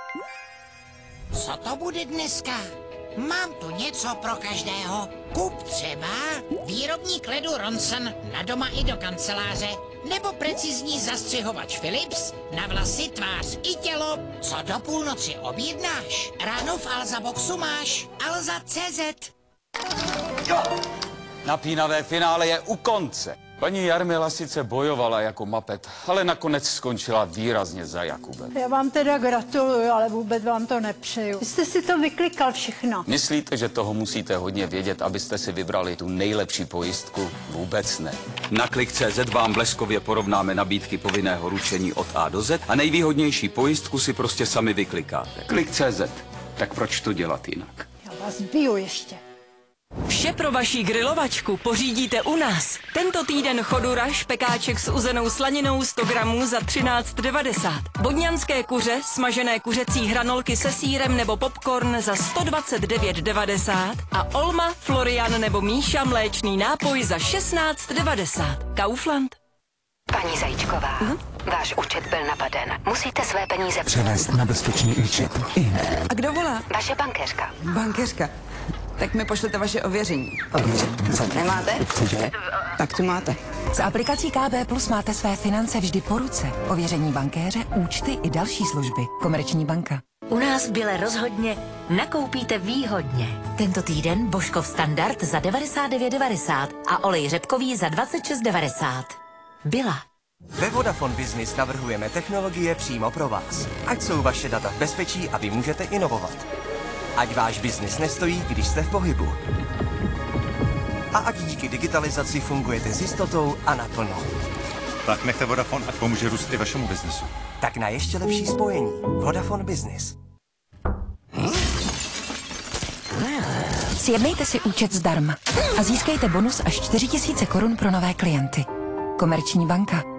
Co to bude dneska? Mám tu něco pro každého. Kup třeba výrobník ledu Ronson na doma i do kanceláře, nebo precizní zastřihovač Philips na vlasy, tvář i tělo. Co do půlnoci objednáš? Ráno v Alza Boxu máš Alza.cz. Napínavé finále je u konce. Paní Jarmila sice bojovala jako mapet, ale nakonec skončila výrazně za Jakubem. Já vám teda gratuluju, ale vůbec vám to nepřeju. Vy jste si to vyklikal všechno. Myslíte, že toho musíte hodně vědět, abyste si vybrali tu nejlepší pojistku? Vůbec ne. Na Klik.cz vám bleskově porovnáme nabídky povinného ručení od A do Z a nejvýhodnější pojistku si prostě sami vyklikáte. Klik.cz. Tak proč to dělat jinak? Já vás biju ještě. Vše pro vaši grilovačku pořídíte u nás. Tento týden chodura, špekáček s uzenou slaninou 100 gramů za 13,90. Bodňanské kuře, smažené kuřecí hranolky se sýrem nebo popcorn za 129,90. A Olma, Florian nebo Míša mléčný nápoj za 16,90. Kaufland. Paní Zajíčková, váš účet byl napaden. Musíte své peníze převést na bezpečný účet. A kdo volá? Vaše bankéřka. Bankéřka. Tak mi pošlete vaše ověření. Nemáte? Tak tu máte. S aplikací KB Plus máte své finance vždy po ruce. Ověření bankéře, účty i další služby. Komerční banka. U nás v Bile rozhodně nakoupíte výhodně. Tento týden Božkov standard za 99,90 a olej řepkový za 26,90. Byla. Ve Vodafone Business navrhujeme technologie přímo pro vás. Ať jsou vaše data v bezpečí a vy můžete inovovat. Ať váš biznis nestojí, když jste v pohybu. A ať díky digitalizaci fungujete s jistotou a naplno. Tak nechte Vodafone, ať pomůže růst i vašemu biznesu. Tak na ještě lepší spojení. Vodafone Business. Sjednejte si účet zdarma a získejte bonus až 4 000 korun pro nové klienty. Komerční banka.